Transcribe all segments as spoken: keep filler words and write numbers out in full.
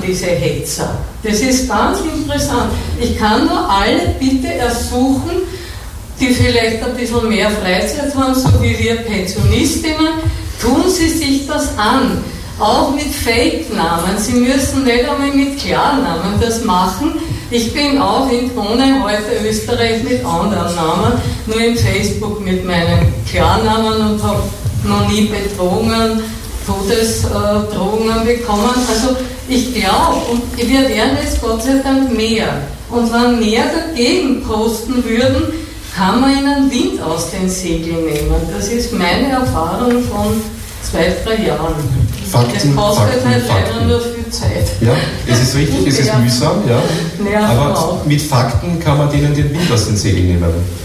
diese Hetzer? Das ist ganz interessant. Ich kann nur alle bitte ersuchen, die vielleicht ein bisschen mehr Freizeit haben, so wie wir Pensionistinnen, tun Sie sich das an. Auch mit Fake-Namen. Sie müssen nicht einmal mit Klarnamen das machen. Ich bin auch in wohne heute Österreich mit anderen Namen, nur in Facebook mit meinem Klarnamen und habe noch nie Bedrohungen, Todesdrohungen bekommen. Also ich glaube, und wir werden es Gott sei Dank mehr. Und wenn mehr dagegen posten würden, kann man ihnen Wind aus den Segeln nehmen. Das ist meine Erfahrung von zwei, drei Jahren. Fakten, es kostet Fakten, halt Fakten. leider nur viel Zeit. Ja, es ist richtig, es ist ja. mühsam, ja. ja aber auch. Mit Fakten kann man denen den Wind aus den Segeln nehmen.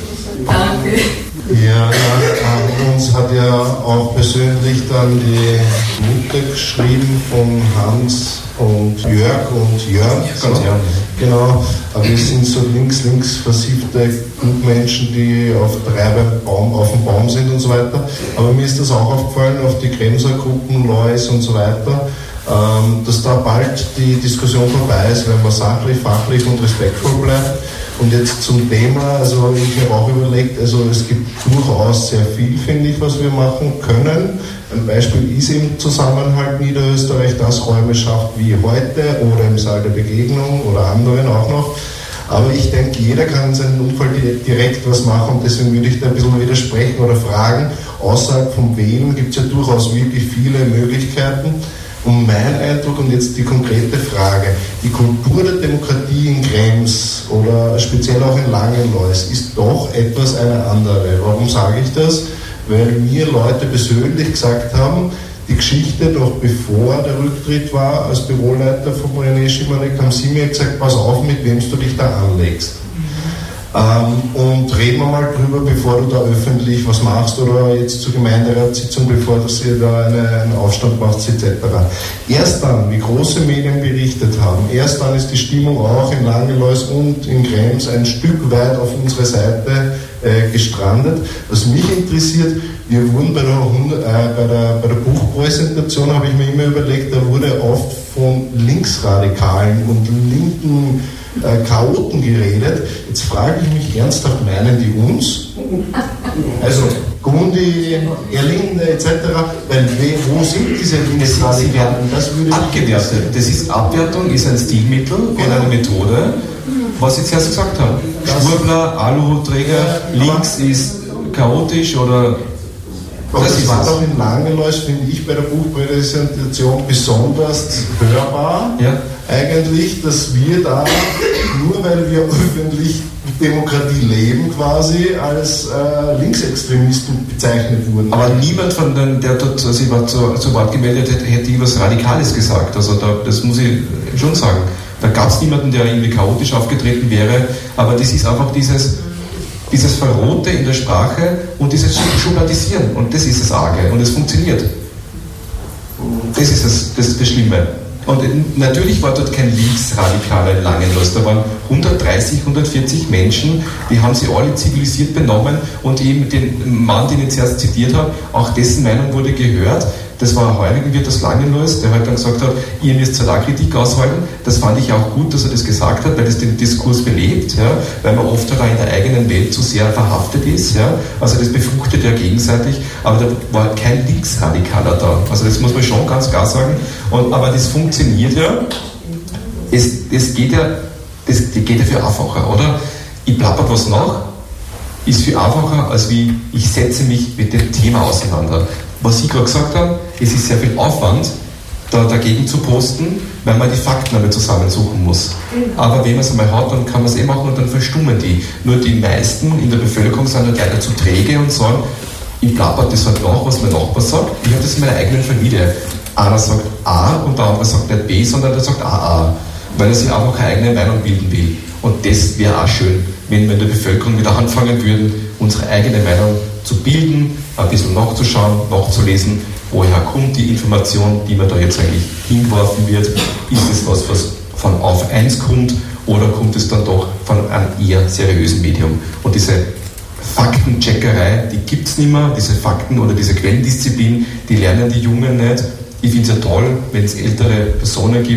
Danke. Ja, ja, uns hat ja auch persönlich dann die Mutter geschrieben von Hans und Jörg und Jörn. Ganz ja. Genau, aber wir sind so links, links versiffte Menschen, die auf drei beim Baum, auf dem Baum sind und so weiter. Aber mir ist das auch aufgefallen, auf die Kremser-Gruppen, Lois und so weiter, ähm, dass da bald die Diskussion vorbei ist, wenn man sachlich, fachlich und respektvoll bleibt. Und jetzt zum Thema, also ich habe auch überlegt, also es gibt durchaus sehr viel, finde ich, was wir machen können. Ein Beispiel ist im Zusammenhalt Niederösterreich, das Räume schafft wie heute oder im Saal der Begegnung oder anderen auch noch. Aber ich denke, jeder kann in seinem Umfeld direkt was machen und deswegen würde ich da ein bisschen widersprechen oder fragen. Außerhalb vom Wählen gibt es ja durchaus wirklich viele Möglichkeiten. Und mein Eindruck, und jetzt die konkrete Frage, die Kultur der Demokratie in Krems oder speziell auch in Langenlois ist doch etwas eine andere. Warum sage ich das? Weil mir Leute persönlich gesagt haben, die Geschichte, noch bevor der Rücktritt war als Büroleiter von René Schimanek, haben sie mir gesagt, pass auf, mit wem du dich da anlegst. Ähm, und reden wir mal drüber, bevor du da öffentlich was machst oder jetzt zur Gemeinderatssitzung, bevor du sie da eine, einen Aufstand machst et cetera. Erst dann, wie große Medien berichtet haben, erst dann ist die Stimmung auch in Langenlois und in Krems ein Stück weit auf unsere Seite äh, gestrandet. Was mich interessiert, wir wurden bei der, äh, bei der, bei der Buchpräsentation, habe ich mir immer überlegt, da wurde oft von Linksradikalen und linken Äh, Chaoten geredet. Jetzt frage ich mich ernsthaft, meinen die uns? Also Gundi, Erlinde et cetera. Weil wo sind diese Linksradikalen? Das würde abgewertet. Das ist Abwertung, ist ein Stilmittel und genau. Eine Methode, was Sie zuerst gesagt haben. Schwurbler, Aluträger, links ist chaotisch oder. Aber das, das war doch in Langenlois, finde ich, bei der Buchpräsentation besonders hörbar, ja. Eigentlich, dass wir da, nur weil wir öffentlich Demokratie leben, quasi als äh, Linksextremisten bezeichnet wurden. Aber niemand von den, der dort sich zu, zu Wort gemeldet hätte, hätte etwas Radikales gesagt. Also da, das muss ich schon sagen. Da gab es niemanden, der irgendwie chaotisch aufgetreten wäre, aber das ist einfach dieses... Dieses Verrote in der Sprache und dieses Schubladisieren. Und das ist das Arge. Und es funktioniert. Das ist das, das, das Schlimme. Und natürlich war dort kein Linksradikaler in Langenlois. Da waren hundertdreißig, hundertvierzig Menschen, die haben sie alle zivilisiert benommen und eben den Mann, den ich zuerst zitiert habe, auch dessen Meinung wurde gehört. Das war ein Heurigenwirt aus Langenlois, der halt dann gesagt hat, ihr müsst Solarkritik aushalten. Das fand ich auch gut, dass er das gesagt hat, weil das den Diskurs belebt, ja, weil man oft halt auch in der eigenen Welt zu sehr verhaftet ist. Ja. Also das befruchtet ja gegenseitig, aber da war kein Linksradikaler da. Also das muss man schon ganz klar sagen. Und, aber das funktioniert ja. Es, es geht ja, das geht ja viel einfacher, oder? Ich plappert was nach, ist viel einfacher, als wie ich setze mich mit dem Thema auseinander. Was Sie gerade gesagt haben, es ist sehr viel Aufwand, da dagegen zu posten, weil man die Fakten einmal zusammensuchen muss. Aber wenn man es einmal hat, dann kann man es eh machen und dann verstummen die. Nur die meisten in der Bevölkerung sind halt leider zu träge und sagen, ich plappert das halt nach, was mein Nachbar sagt. Ich habe das in meiner eigenen Familie. Einer sagt A und der andere sagt nicht B, sondern der sagt A A, weil er sich einfach eine eigene Meinung bilden will. Und das wäre auch schön, wenn wir in der Bevölkerung wieder anfangen würden, unsere eigene Meinung zu bilden, ein bisschen nachzuschauen, nachzulesen, woher kommt die Information, die mir da jetzt eigentlich hingeworfen wird. Ist es was, was von auf eins kommt oder kommt es dann doch von einem eher seriösen Medium? Und diese Faktencheckerei, die gibt es nicht mehr, diese Fakten oder diese Quellendisziplin, die lernen die Jungen nicht. Ich finde es ja toll, wenn es ältere Personen gibt,